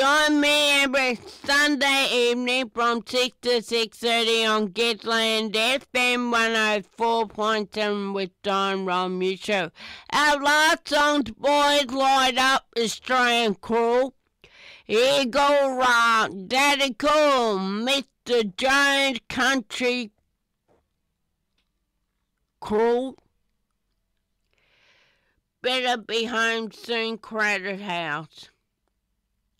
Join me every Sunday evening from 6 to 6:30 on Gitland FM 104.7 with Don Romeo Show. Our last song's Boys Light Up Australian Crew. Here go round, Daddy Cool, Mr. Jones Country Crew. Better be home soon, crowded house.